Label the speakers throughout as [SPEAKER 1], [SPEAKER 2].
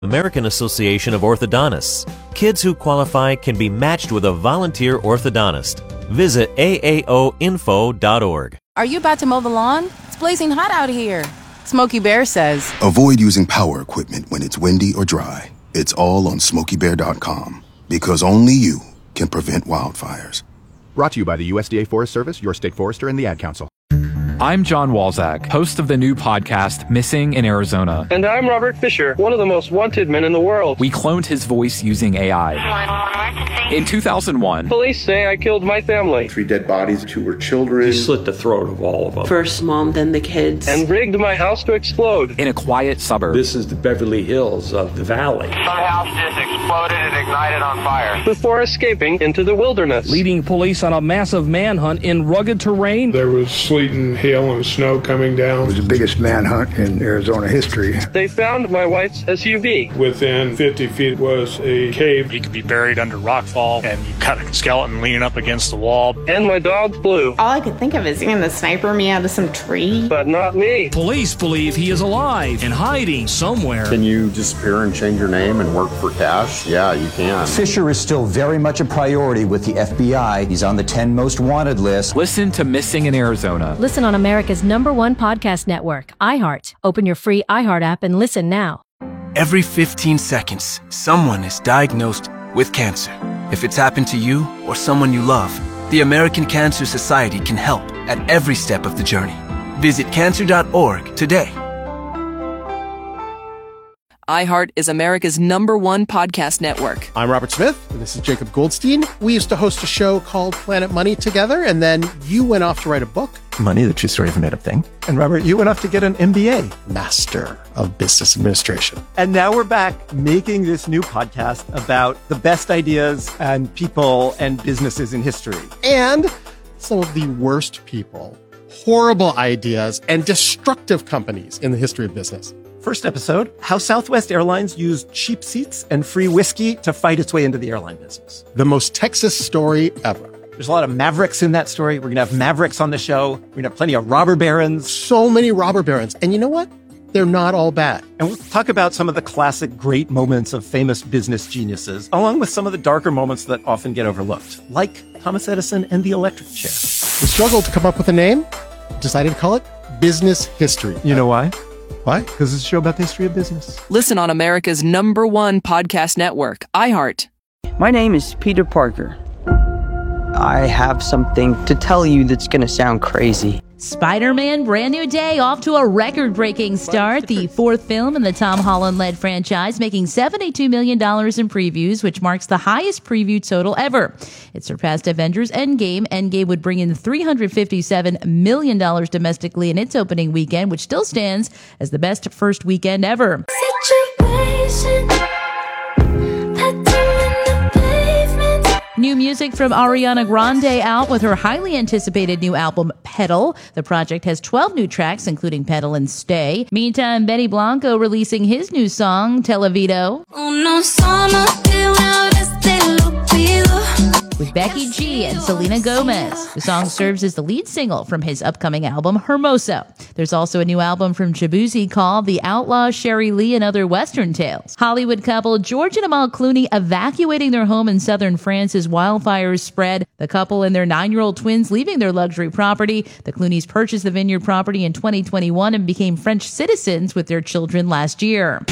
[SPEAKER 1] American Association of Orthodontists. Kids who qualify can be matched with a volunteer orthodontist. Visit aaoinfo.org.
[SPEAKER 2] Are you about to mow the lawn? It's blazing hot out here. Smokey Bear says,
[SPEAKER 3] avoid using power equipment when it's windy or dry. It's all on SmokeyBear.com. Because only you can prevent wildfires.
[SPEAKER 4] Brought to you by the USDA Forest Service, your state forester, and the Ad Council.
[SPEAKER 5] I'm John Walzak, host of the new podcast, Missing in Arizona.
[SPEAKER 6] And I'm Robert Fisher, one of the most wanted men in the world.
[SPEAKER 5] We cloned his voice using AI. In 2001,
[SPEAKER 6] police say I killed my family.
[SPEAKER 7] 3 dead bodies, 2 were children.
[SPEAKER 8] He slit the throat of all of them.
[SPEAKER 9] First mom, then the kids.
[SPEAKER 6] And rigged my house to explode.
[SPEAKER 5] In a quiet suburb.
[SPEAKER 8] This is the Beverly Hills of the valley.
[SPEAKER 10] Some house just exploded and ignited on fire.
[SPEAKER 6] Before escaping into the wilderness.
[SPEAKER 11] Leading police on a massive manhunt in rugged terrain.
[SPEAKER 12] There was sleet and hail and snow coming down.
[SPEAKER 13] It was the biggest manhunt in Arizona history.
[SPEAKER 6] They found my wife's SUV.
[SPEAKER 12] Within 50 feet was a cave.
[SPEAKER 14] He could be buried under rockfall, and you got a skeleton leaning up against the wall.
[SPEAKER 6] And my dog Blue.
[SPEAKER 15] All I could think of is seeing the sniper me out of some tree.
[SPEAKER 6] But not me.
[SPEAKER 11] Police believe he is alive and hiding somewhere.
[SPEAKER 7] Can you disappear and change your name and work for cash? Yeah, you can.
[SPEAKER 16] Fisher is still very much a priority with the FBI. He's on the 10 most wanted list.
[SPEAKER 5] Listen to Missing in Arizona.
[SPEAKER 17] Listen on America's #1 podcast network, iHeart. Open your free iHeart app and listen now.
[SPEAKER 18] Every 15 seconds, someone is diagnosed with cancer. If it's happened to you or someone you love, the American Cancer Society can help at every step of the journey. Visit cancer.org today.
[SPEAKER 19] iHeart is America's #1 podcast network.
[SPEAKER 20] I'm Robert Smith, and this is Jacob Goldstein. We used to host a show called Planet Money together, and then you went off to write a book.
[SPEAKER 2] Money, the true story of a made-up thing. And Robert, you went off to get an MBA.
[SPEAKER 20] Master of Business Administration.
[SPEAKER 2] And now we're back making this new podcast about the best ideas and people and businesses in history.
[SPEAKER 20] And some of the worst people, horrible ideas, and destructive companies in the history of business.
[SPEAKER 2] First episode, how Southwest Airlines used cheap seats and free whiskey to fight its way into the airline business.
[SPEAKER 20] The most Texas story ever.
[SPEAKER 2] There's a lot of mavericks in that story. We're going to have mavericks on the show. We're going to have plenty of robber barons.
[SPEAKER 20] So many robber barons. And you know what? They're not all bad.
[SPEAKER 2] And we'll talk about some of the classic great moments of famous business geniuses, along with some of the darker moments that often get overlooked, like Thomas Edison and the electric chair.
[SPEAKER 20] We struggled to come up with a name, decided to call it Business History.
[SPEAKER 2] You know why?
[SPEAKER 20] Why?
[SPEAKER 2] Because it's a show about the history of business.
[SPEAKER 19] Listen on America's #1 podcast network, iHeart.
[SPEAKER 9] My name is Peter Parker. I have something to tell you that's going to sound crazy.
[SPEAKER 14] Spider-Man Brand New Day off to a record-breaking start. The 4th film in the Tom Holland-led franchise, making $72 million in previews, which marks the highest preview total ever. It surpassed Avengers Endgame. Endgame would bring in $357 million domestically in its opening weekend, which still stands as the best first weekend ever. New music from Ariana Grande out with her highly anticipated new album, Petal. The project has 12 new tracks, including Petal and Stay. Meantime, Benny Blanco releasing his new song, Televido. With Becky G and Selena Gomez. The song serves as the lead single from his upcoming album, Hermosa. There's also a new album from Shabuzi called The Outlaw, Sherry Lee, and Other Western Tales. Hollywood couple George and Amal Clooney evacuating their home in southern France as wildfires spread. The couple and their 9-year-old twins leaving their luxury property. The Clooneys purchased the vineyard property in 2021 and became French citizens with their children last year.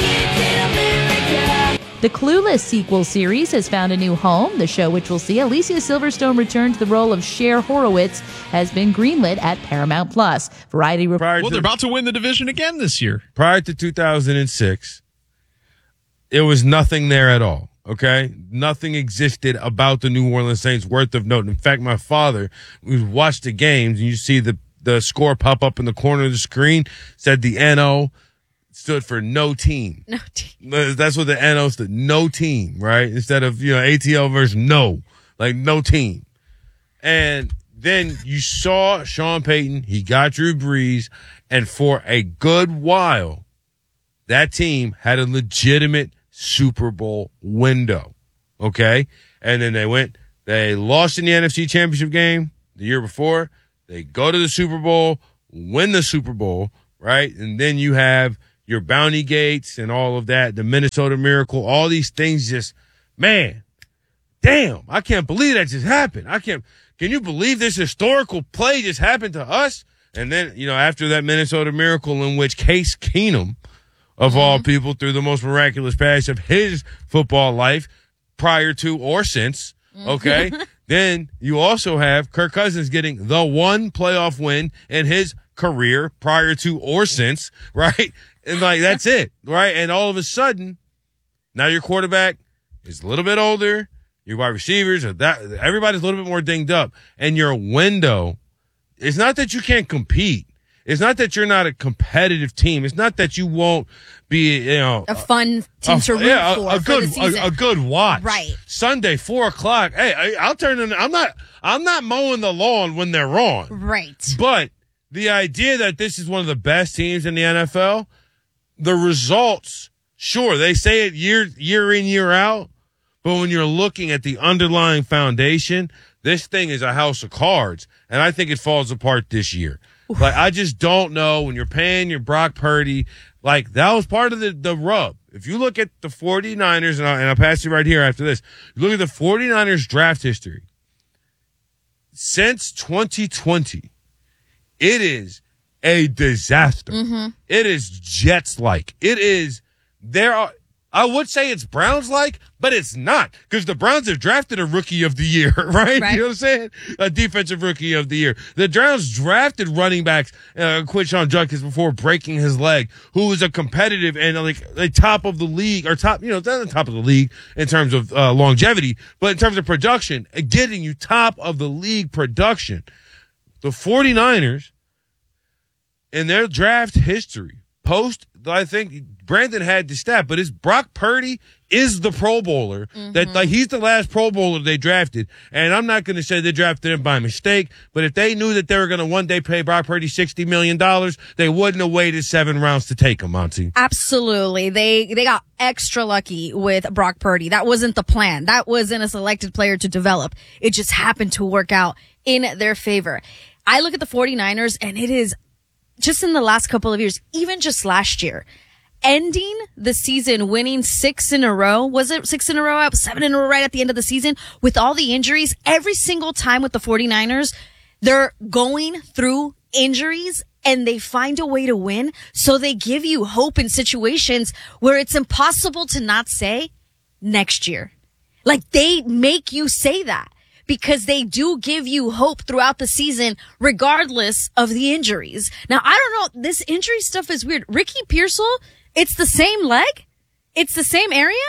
[SPEAKER 14] The Clueless sequel series has found a new home. The show, which will see Alicia Silverstone return to the role of Cher Horowitz, has been greenlit at Paramount+. Variety reports.
[SPEAKER 6] Well, they're about to win the division again this year.
[SPEAKER 3] Prior to 2006, it was nothing there at all, okay? Nothing existed about the New Orleans Saints worth of note. In fact, my father, we watched the games, and you see the score pop up in the corner of the screen, said the NO stood for no team.
[SPEAKER 10] No team.
[SPEAKER 3] That's what the NO stood, no team, right? Instead of, ATL versus no, like no team. And then you saw Sean Payton, he got Drew Brees, and for a good while, that team had a legitimate Super Bowl window, okay? And then they lost in the NFC Championship game the year before. They go to the Super Bowl, win the Super Bowl, right? And then you have your Bounty Gates and all of that, the Minnesota Miracle, all these things just, man, damn, I can't believe that just happened. Can you believe this historical play just happened to us? And then, after that Minnesota Miracle in which Case Keenum, of all people, threw the most miraculous pass of his football life prior to or since, okay? Then you also have Kirk Cousins getting the one playoff win in his career prior to or since, right? And that's it, right? And all of a sudden, now your quarterback is a little bit older. Your wide receivers everybody's a little bit more dinged up. And your window, it's not that you can't compete. It's not that you're not a competitive team. It's not that you won't be,
[SPEAKER 2] a fun team to root for the season.
[SPEAKER 3] A good watch.
[SPEAKER 2] Right.
[SPEAKER 3] Sunday, 4:00. Hey, I'll turn in. I'm not mowing the lawn when they're wrong.
[SPEAKER 2] Right.
[SPEAKER 3] But the idea that this is one of the best teams in the NFL, the results, sure, they say it year in, year out. But when you're looking at the underlying foundation, this thing is a house of cards. And I think it falls apart this year. I just don't know when you're paying your Brock Purdy. That was part of the rub. If you look at the 49ers, and I'll pass you right here after this, you look at the 49ers draft history. Since 2020, it is a disaster. Mm-hmm. It is Jets-like. It is I would say it's Browns-like, but it's not, because the Browns have drafted a rookie of the year, right? You know what I'm saying? A defensive rookie of the year. The Browns drafted running backs, Quinshon Judkins before breaking his leg, who was a competitive and top of the league, or top, not the top of the league in terms of longevity, but in terms of production, getting you top of the league production. The 49ers, in their draft history, I think Brandon had the stat, but it's Brock Purdy is the Pro Bowler. Mm-hmm. He's the last Pro Bowler they drafted. And I'm not going to say they drafted him by mistake, but if they knew that they were going to one day pay Brock Purdy $60 million, they wouldn't have waited 7 rounds to take him, Monty.
[SPEAKER 2] Absolutely. They got extra lucky with Brock Purdy. That wasn't the plan. That wasn't a selected player to develop. It just happened to work out in their favor. I look at the 49ers, and it is just in the last couple of years, even just last year, ending the season winning 6 in a row. Was it 6 in a row? 7 in a row right at the end of the season with all the injuries. Every single time with the 49ers, they're going through injuries and they find a way to win. So they give you hope in situations where it's impossible to not say next year. They make you say that, because they do give you hope throughout the season, regardless of the injuries. Now, I don't know. This injury stuff is weird. Ricky Pearsall, it's the same leg? It's the same area?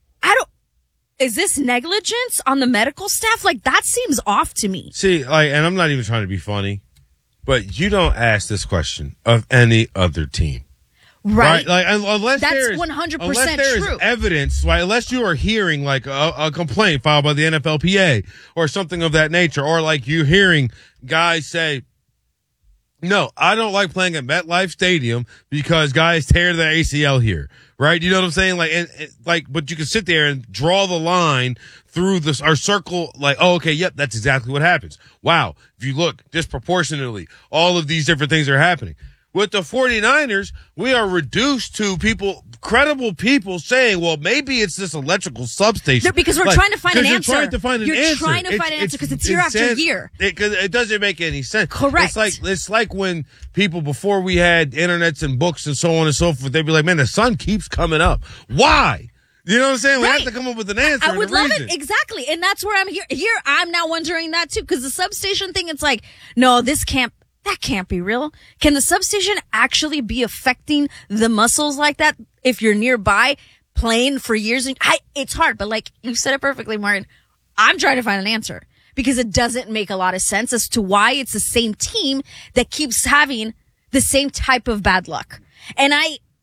[SPEAKER 2] Is this negligence on the medical staff? That seems off to me.
[SPEAKER 3] See, and I'm not even trying to be funny, but you don't ask this question of any other team.
[SPEAKER 2] Right.
[SPEAKER 3] Unless
[SPEAKER 2] that's
[SPEAKER 3] there is
[SPEAKER 2] 100%
[SPEAKER 3] true evidence, right? Unless you are hearing a complaint filed by the NFLPA or something of that nature, or you hearing guys say, no, I don't like playing at MetLife Stadium because guys tear their ACL here, right? You know what I'm saying? But you can sit there and draw the line through this or circle, oh, okay, yep, that's exactly what happens. Wow. If you look disproportionately, all of these different things are happening. With the 49ers, we are reduced to credible people saying, well, maybe it's this electrical substation.
[SPEAKER 2] Because we're trying to find an answer.
[SPEAKER 3] You're trying to find an answer.
[SPEAKER 2] You're trying to find an answer because it's year after year.
[SPEAKER 3] It doesn't make any sense.
[SPEAKER 2] Correct.
[SPEAKER 3] It's like when people, before we had internets and books and so on and so forth, they'd be like, man, the sun keeps coming up. Why? You know what I'm saying?
[SPEAKER 2] Right.
[SPEAKER 3] We have to come up with an answer.
[SPEAKER 2] I would love it. Exactly. And that's where I'm here. I'm now wondering that too, because the substation thing, it's no, that can't be real. Can the substation actually be affecting the muscles like that if you're nearby playing for years? It's hard, but you said it perfectly, Martin. I'm trying to find an answer because it doesn't make a lot of sense as to why it's the same team that keeps having the same type of bad luck. And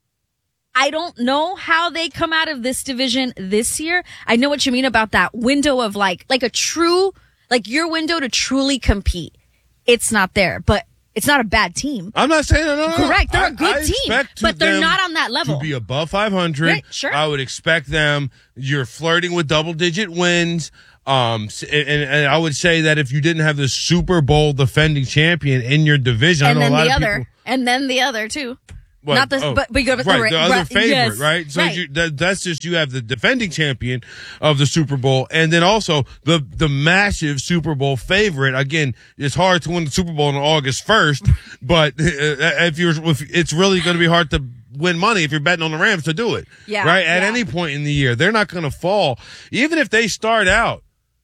[SPEAKER 2] I don't know how they come out of this division this year. I know what you mean about that window of a true, your window to truly compete. It's not there, but it's not a bad team.
[SPEAKER 3] I'm not saying no.
[SPEAKER 2] Correct. They're a good team, but they're not on that level.
[SPEAKER 3] To be above 500,
[SPEAKER 2] right, sure.
[SPEAKER 3] I would expect them. You're flirting with double-digit wins. And I would say that if you didn't have the Super Bowl defending champion in your division,
[SPEAKER 2] and then the other too. Not the, but you go
[SPEAKER 3] the other favorite,
[SPEAKER 2] yes.
[SPEAKER 3] right? So
[SPEAKER 2] right.
[SPEAKER 3] That's just, you have the defending champion of the Super Bowl, and then also the massive Super Bowl favorite. Again, it's hard to win the Super Bowl on August 1st, but if it's really going to be hard to win money if you're betting on the Rams to do it.
[SPEAKER 2] Yeah.
[SPEAKER 3] Right? At any point in the year, they're not going to fall. Even if they start out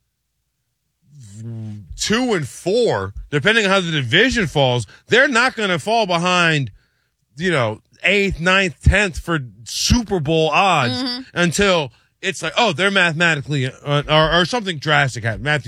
[SPEAKER 3] 2-4, depending on how the division falls, they're not going to fall behind, 8th, 9th, 10th for Super Bowl odds until it's like, oh, they're mathematically, or something drastic happened. Matthew